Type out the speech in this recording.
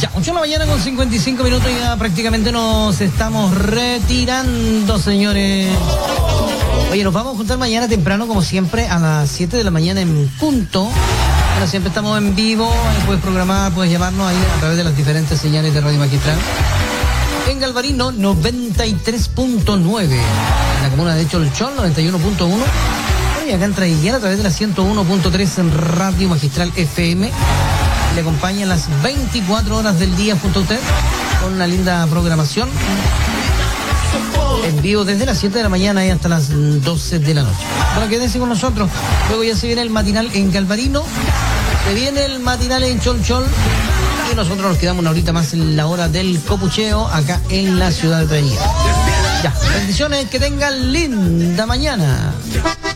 Ya, 8 de la mañana con 55 minutos, ya prácticamente nos estamos retirando, señores. Oye, nos vamos a juntar mañana temprano, como siempre, a las 7 de la mañana en punto. Bueno, siempre estamos en vivo, ahí puedes programar, puedes llamarnos ahí a través de las diferentes señales de Radio Magistral. En Galvarino, 93.9. En la comuna de Cholchol, 91.1. Y acá en Traiguera, a través de la 101.3 en Radio Magistral FM. Le acompañan las 24 horas del día junto a usted, con una linda programación. En vivo desde las 7 de la mañana y hasta las 12 de la noche. Bueno, quédense con nosotros. Luego ya se viene el matinal en Galvarino. Se viene el matinal en Cholchol. Y nosotros nos quedamos una horita más en la hora del copucheo acá en la ciudad de Traiguera. Ya, bendiciones, que tengan linda mañana.